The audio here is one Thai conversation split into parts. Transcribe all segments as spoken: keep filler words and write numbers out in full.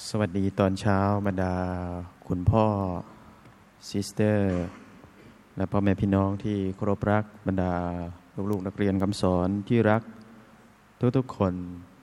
สวัสดีตอนเช้าบรรดาคุณพ่อซิสเตอร์และพ่อแม่พี่น้องที่เคารพรักบรรดาลูกๆนักเรียนคำสอนที่รักทุกๆคน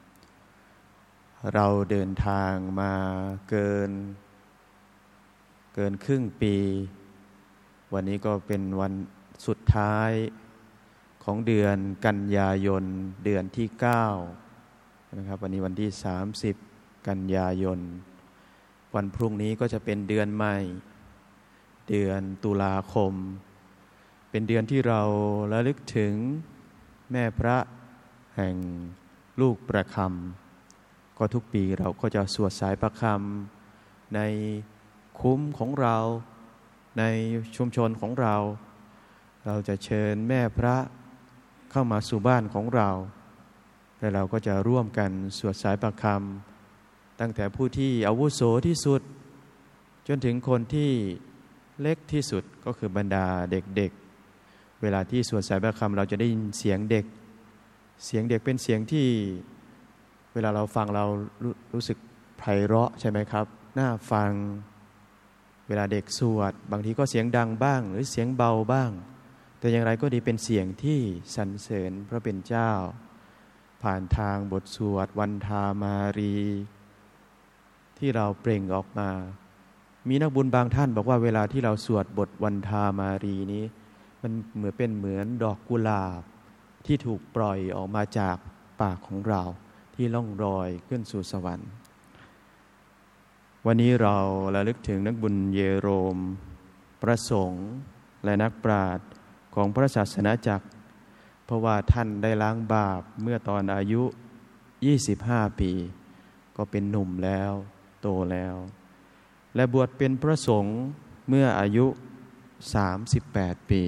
เราเดินทางมาเกินเกินครึ่งปีวันนี้ก็เป็นวันสุดท้ายของเดือนกันยายนเดือนที่เก้านะครับวันนี้วันที่สามสิบกันยายนวันพรุ่งนี้ก็จะเป็นเดือนใหม่เดือนตุลาคมเป็นเดือนที่เราระลึกถึงแม่พระแห่งลูกประคำก็ทุกปีเราก็จะสวดสายประคำในคุ้มของเราในชุมชนของเราเราจะเชิญแม่พระเข้ามาสู่บ้านของเราและเราก็จะร่วมกันสวดสายประคำตั้งแต่ผู้ที่อาวุโสที่สุดจนถึงคนที่เล็กที่สุดก็คือบรรดาเด็กๆเวลาที่สวดสายประคำเราจะได้ยินเสียงเด็กเสียงเด็กเป็นเสียงที่เวลาเราฟังเรารู้รู้สึกไพเราะใช่ไหมครับน่าฟังเวลาเด็กสวดบางทีก็เสียงดังบ้างหรือเสียงเบาบ้างแต่อย่างไรก็ดีเป็นเสียงที่สรรเสริญพระเป็นเจ้าผ่านทางบทสวดวันธามารีที่เราเปล่งออกมามีนักบุญบางท่านบอกว่าเวลาที่เราสวดบทวันธามารีนี้มันเหมือนเป็นเหมือนดอกกุหลาบที่ถูกปล่อยออกมาจากปากของเราที่ล่องลอยขึ้นสู่สวรรค์วันนี้เราระลึกถึงนักบุญเยโรมพระสงฆ์และนักปราชญ์ของพระศาสนาจักรเพราะว่าท่านได้ล้างบาปเมื่อตอนอายุยี่สิบห้าปีก็เป็นหนุ่มแล้วโตแล้วและบวชเป็นพระสงฆ์เมื่ออายุสามสิบแปดปี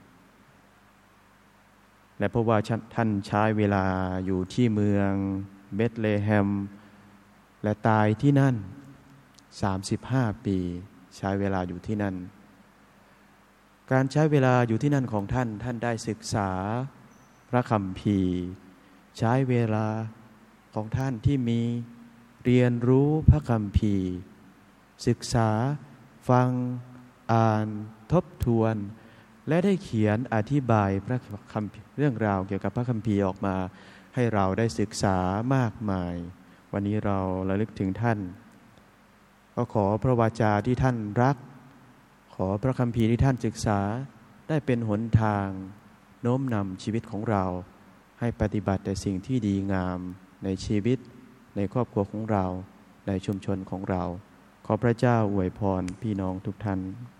และเพราะว่าท่านใช้เวลาอยู่ที่เมืองเบธเลเฮมและตายที่นั่นสามสิบห้าปีใช้เวลาอยู่ที่นั่นการใช้เวลาอยู่ที่นั่นของท่านท่านได้ศึกษาพระคัมภีร์ใช้เวลาของท่านที่มีเรียนรู้พระคัมภีร์ศึกษาฟังอ่านทบทวนและได้เขียนอธิบายพระคัมภีร์เรื่องราวเกี่ยวกับพระคัมภีร์ออกมาให้เราได้ศึกษามากมายวันนี้เราระลึกถึงท่านก็ขอพระวาจาที่ท่านรักขอพระคัมภีร์ที่ท่านศึกษาได้เป็นหนทางโน้มนำชีวิตของเราให้ปฏิบัติแต่สิ่งที่ดีงามในชีวิตในครอบครัวของเราในชุมชนของเราขอพระเจ้าอวยพรพี่น้องทุกท่าน